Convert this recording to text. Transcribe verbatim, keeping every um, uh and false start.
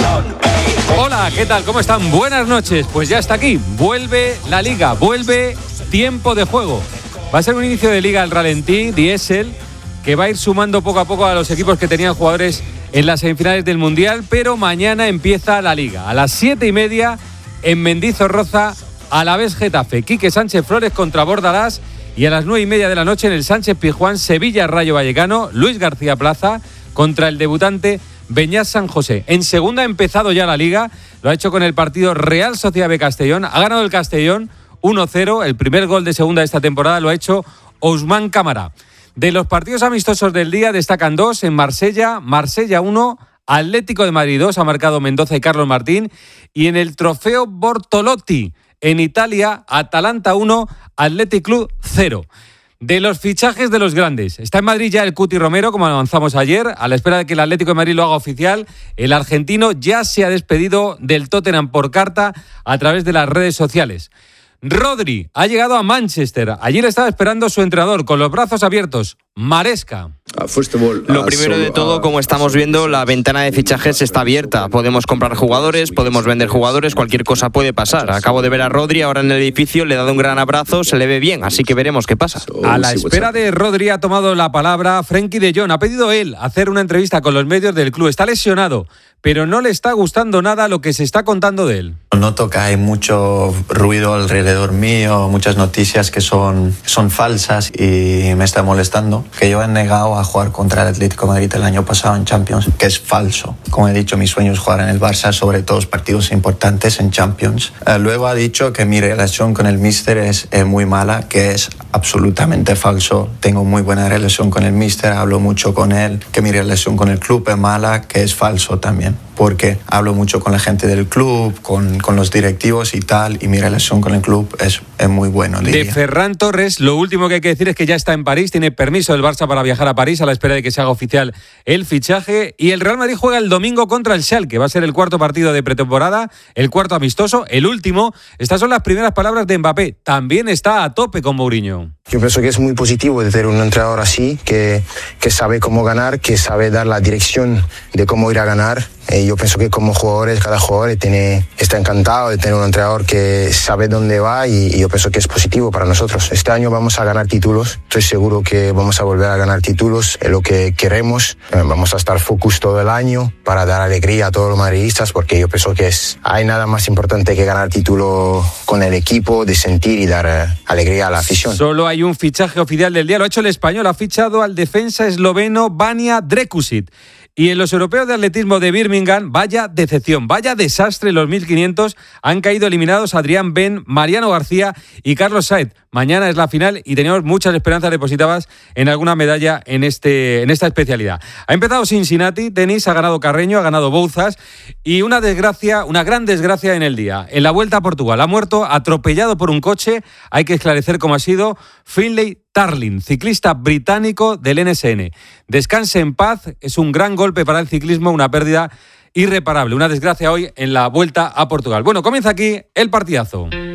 Hola, ¿qué tal? ¿Cómo están? Buenas noches. Pues ya está aquí. Vuelve la Liga, vuelve tiempo de juego. Va a ser un inicio de Liga al ralentí, diésel, que va a ir sumando poco a poco a los equipos que tenían jugadores en las semifinales del Mundial, pero mañana empieza la Liga. A las siete y media en Mendizorroza, Alavés Getafe, Quique Sánchez Flores contra Bordalás, y a las nueve y media de la noche en el Sánchez Pizjuán, Sevilla Rayo Vallecano, Luis García Plaza contra el debutante Beñat San José. En segunda ha empezado ya la Liga, lo ha hecho con el partido Real Sociedad B Castellón, ha ganado el Castellón uno cero, el primer gol de segunda de esta temporada lo ha hecho Ousmane Camara. De los partidos amistosos del día destacan dos en Marsella, Marsella uno, Atlético de Madrid dos, ha marcado Mendoza y Carlos Martín, y en el Trofeo Bortolotti en Italia, Atalanta uno, Athletic Club cero. De los fichajes de los grandes, está en Madrid ya el Cuti Romero, como avanzamos ayer, a la espera de que el Atlético de Madrid lo haga oficial. El argentino ya se ha despedido del Tottenham por carta a través de las redes sociales. Rodri ha llegado a Manchester. Allí le estaba esperando su entrenador con los brazos abiertos, Maresca. Lo primero de todo, como estamos viendo, la ventana de fichajes está abierta. Podemos comprar jugadores, podemos vender jugadores, cualquier cosa puede pasar. Acabo de ver a Rodri ahora en el edificio, le he dado un gran abrazo, se le ve bien, así que veremos qué pasa. A la espera de Rodri ha tomado la palabra Frenkie de Jong. Ha pedido él hacer una entrevista con los medios del club. Está lesionado, pero no le está gustando nada lo que se está contando de él. Noto que hay mucho ruido alrededor mío, muchas noticias que son, son falsas y me está molestando. Que yo he negado a jugar contra el Atlético de Madrid el año pasado en Champions, que es falso. Como he dicho, mi sueño es jugar en el Barça, sobre todo los partidos importantes en Champions. Eh, luego ha dicho que mi relación con el míster es eh, muy mala, que es absolutamente falso. Tengo muy buena relación con el míster, hablo mucho con él, que mi relación con el club es mala, que es falso también, porque hablo mucho con la gente del club, con, con los directivos y tal, y mi relación con el club es, es muy buena. De Ferran Torres, lo último que hay que decir es que ya está en París, tiene permiso del Barça para viajar a París a la espera de que se haga oficial el fichaje, y el Real Madrid juega el domingo contra el Schalke, va a ser el cuarto partido de pretemporada, el cuarto amistoso, el último. Estas son las primeras palabras de Mbappé, también está a tope con Mourinho. Yo pienso que es muy positivo de tener un entrenador así, que, que sabe cómo ganar, que sabe dar la dirección de cómo ir a ganar. Eh, yo pienso que como jugadores, cada jugador tiene, está encantado de tener un entrenador que sabe dónde va, y, y yo pienso que es positivo para nosotros. Este año vamos a ganar títulos, estoy seguro que vamos a volver a ganar títulos, es lo que queremos. Eh, vamos a estar focus todo el año para dar alegría a todos los madridistas, porque yo pienso que es, hay nada más importante que ganar título con el equipo, de sentir y dar eh, alegría a la afición. Solo hay un fichaje oficial del día, lo ha hecho el Español, ha fichado al defensa esloveno Vanja Drekušić. Y en los europeos de atletismo de Birmingham, vaya decepción, vaya desastre. Los mil quinientos han caído eliminados Adrián Ben, Mariano García y Carlos Saez. Mañana es la final y tenemos muchas esperanzas depositadas en alguna medalla en, este, en esta especialidad. Ha empezado Cincinnati, tenis, ha ganado Carreño, ha ganado Bouzas, y una desgracia, una gran desgracia en el día. En la Vuelta a Portugal ha muerto atropellado por un coche, hay que esclarecer cómo ha sido, Finlay Tarling, ciclista británico del N S N. Descanse en paz, es un gran golpe para el ciclismo, una pérdida irreparable, una desgracia hoy en la Vuelta a Portugal. Bueno, comienza aquí el partidazo.